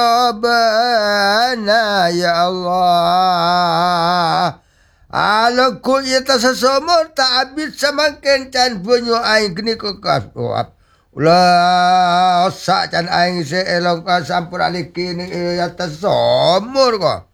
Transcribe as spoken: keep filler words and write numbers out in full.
Bana ya Allah. Alaku ita sa sumur taabit sa mangken chan punyo ay gini ko kasuap. Ula sa chan ay si elong ka sampur alikin yata sumur ko.